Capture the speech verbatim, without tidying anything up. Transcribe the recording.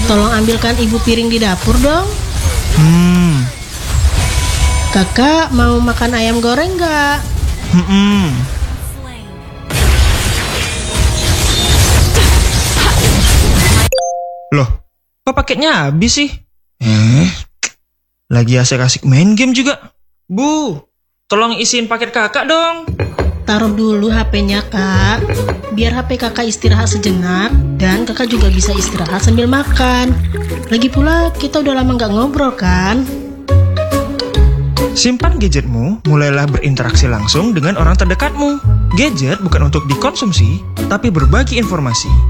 Tolong ambilkan ibu piring di dapur dong. Hmm. Kakak mau makan ayam goreng nggak? Hmm. Loh, kok paketnya habis sih? Eh, lagi asik-asik main game juga. Bu, tolong isiin paket kakak dong. Taruh dulu H P-nya, Kak. Biar H P kakak istirahat sejenak, dan kakak juga bisa istirahat sambil makan. Lagi pula, kita udah lama nggak ngobrol kan? Simpan gadgetmu, mulailah berinteraksi langsung dengan orang terdekatmu. Gadget bukan untuk dikonsumsi, tapi berbagi informasi.